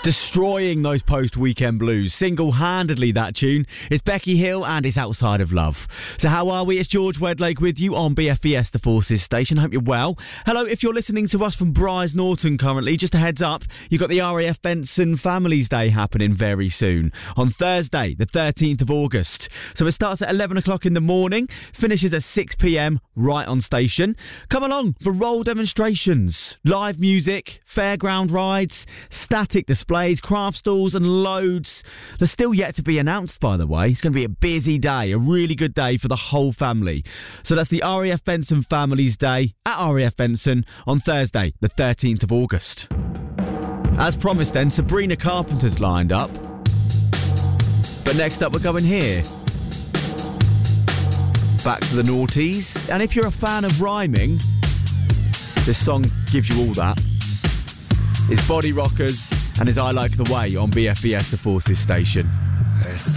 Destroying those post-weekend blues, single-handedly that tune. It's Becky Hill and it's Outside of Love. So how are we? It's George Wedlake with you on BFBS, the Forces station. Hope you're well. Hello, if you're listening to us from Briars Norton currently, just a heads up, you've got the RAF Benson Families Day happening very soon on Thursday, the 13th of August. So it starts at 11 o'clock in the morning, finishes at 6 p.m. right on station. Come along for role demonstrations, live music, fairground rides, static displays, craft stalls and loads. They're still yet to be announced, by the way. It's going to be a busy day, a really good day for the whole family. So that's the RAF Benson Families Day at RAF Benson on Thursday, the 13th of August. As promised then, Sabrina Carpenter's lined up. But next up we're going here. Back to the noughties. And if you're a fan of rhyming, this song gives you all that. It's Body Rockers and it's I Like the Way on BFBS, the Forces station.